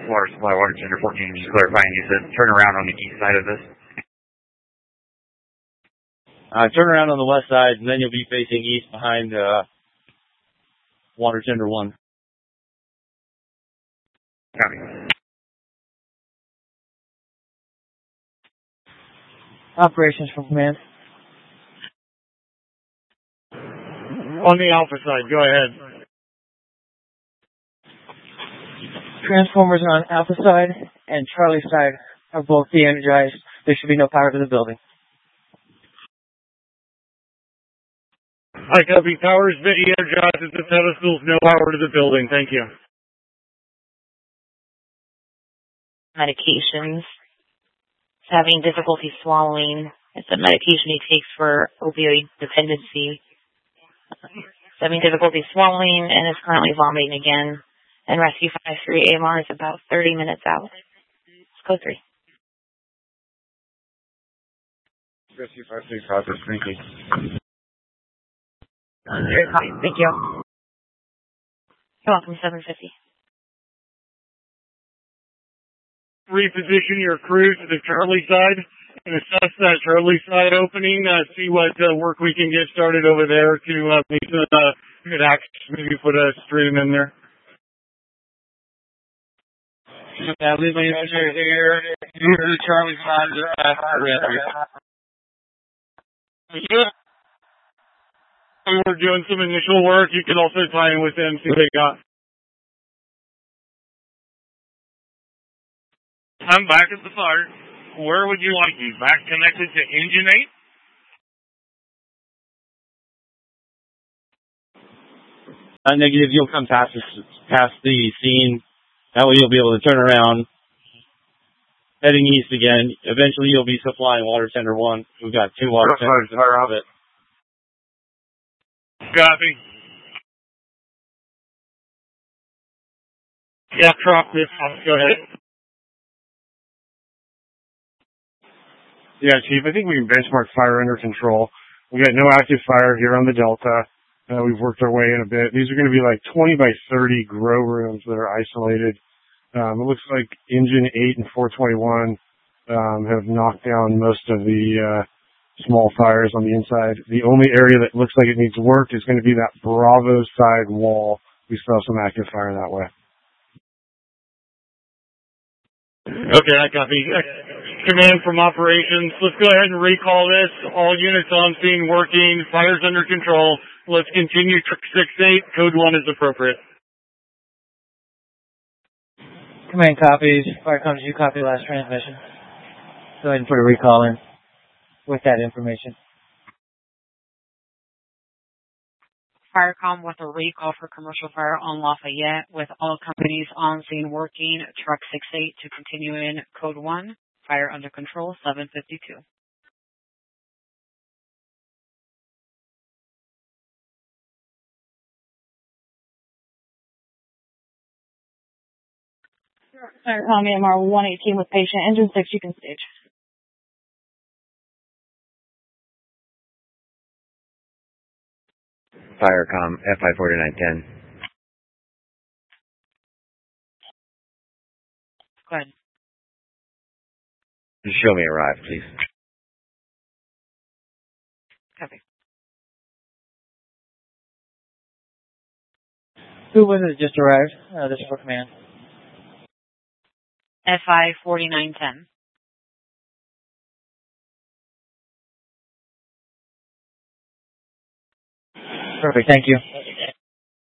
Water supply, water tender 14, just clarifying, you said turn around on the east side of this? Turn around on the west side, and then you'll be facing east behind water tender 1. Copy. Operations from command. On the Alpha side, go ahead. Transformers on Alpha side and Charlie side are both de-energized. There should be no power to the building. I copy. Power's been de-energized at the pedestals. No power to the building. Thank you. Medications. He's having difficulty swallowing. It's a medication he takes for opioid dependency. He's having difficulty swallowing and is currently vomiting again. And Rescue 5-3 AMR is about 30 minutes out. Let's go 3. Rescue 5-3 progress. Thank you. Thank you. You're welcome, 750. Reposition your crew to the Charlie side and assess that Charlie side opening. See what work we can get started over there to make some good access. Maybe put a stream in there. Yeah, leave my engineer here. Usually Charlie's side We're doing some initial work. You can also tie in with them, see what they got. I'm back at the fire. Where would you like me? Back connected to engine 8? Negative, you'll come past the scene. That way you'll be able to turn around, heading east again. Eventually you'll be supplying water tender 1. We've got 2 water tenders of it. Copy. Yeah, drop this. Go ahead. Yeah, Chief, I think we can benchmark fire under control. We got no active fire here on the Delta. We've worked our way in a bit. These are going to be like 20 by 30 grow rooms that are isolated. It looks like engine 8 and 421 have knocked down most of the small fires on the inside. The only area that looks like it needs work is going to be that Bravo side wall. We still have some active fire that way. Okay, I copy. Command from operations. Let's go ahead and recall this. All units on scene working. Fire's under control. Let's continue. 6-8. Code 1 is appropriate. Command copies. Fire comes, you copy last transmission. Go ahead and put a recall in with that information. Firecom with a recall for commercial fire on Lafayette with all companies on scene working. Truck 6-8 to continue in code 1. Fire under control, 752. Firecom AMR 118 with patient. Engine 6, you can stage. Firecom, FI-4910. Go ahead. Just show me arrive, please. Copy. Who was it just arrived? This is for command. FI-4910. Perfect, thank you.